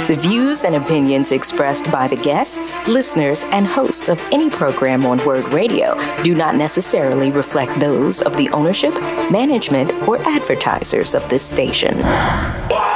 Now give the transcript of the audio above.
The views and opinions expressed by the guests, listeners, and hosts of any program on Word Radio do not necessarily reflect those of the ownership, management, or advertisers of this station.